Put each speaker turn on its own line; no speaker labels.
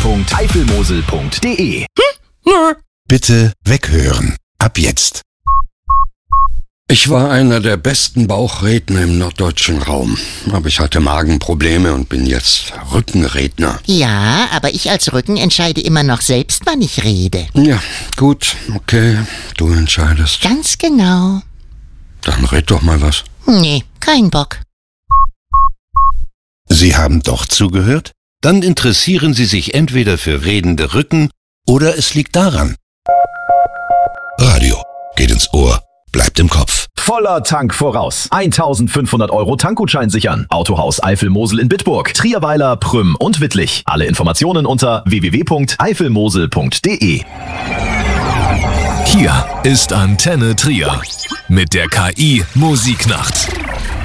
www.eifelmosel.de.
Bitte weghören. Ab jetzt.
Ich war einer der besten Bauchredner im norddeutschen Raum. Aber ich hatte Magenprobleme und bin jetzt Rückenredner.
Ja, aber ich als Rücken entscheide immer noch selbst, wann ich rede.
Ja, gut, okay, du entscheidest.
Ganz genau.
Dann red doch mal was.
Nee, kein Bock.
Sie haben doch zugehört? Dann interessieren Sie sich entweder für redende Rücken oder es liegt daran. Radio geht ins Ohr, bleibt im Kopf.
Voller Tank voraus. 1.500 € Tankgutschein sichern. Autohaus Eifelmosel in Bitburg, Trierweiler, Prüm und Wittlich. Alle Informationen unter www.eifelmosel.de.
Hier ist Antenne Trier mit der KI Musiknacht.